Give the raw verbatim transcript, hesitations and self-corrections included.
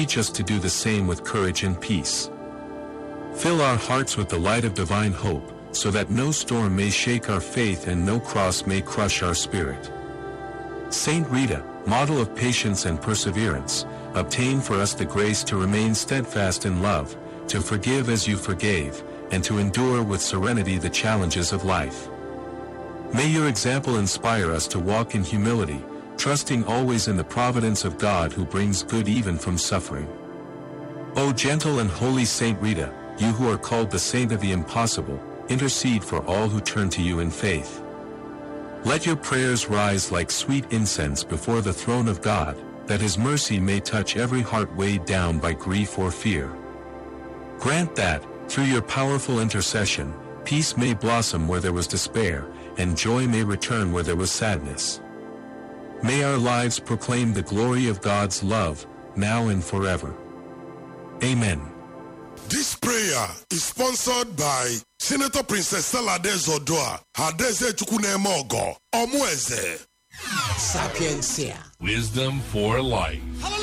teach us to do the same with courage and peace. Fill our hearts with the light of divine hope, so that no storm may shake our faith and no cross may crush our spirit. Saint Rita, model of patience and perseverance, obtain for us the grace to remain steadfast in love, to forgive as you forgave, and to endure with serenity the challenges of life. May your example inspire us to walk in humility, trusting always in the providence of God who brings good even from suffering. O gentle and holy Saint Rita, you who are called the Saint of the Impossible, intercede for all who turn to you in faith. Let your prayers rise like sweet incense before the throne of God, that His mercy may touch every heart weighed down by grief or fear. Grant that, through your powerful intercession, peace may blossom where there was despair, and joy may return where there was sadness. May our lives proclaim the glory of God's love, now and forever. Amen. This prayer is sponsored by Senator Princess Salades Odoa, Hadeze Chukunemogo, Omueze. Sapiencia. Wisdom for life. Hello.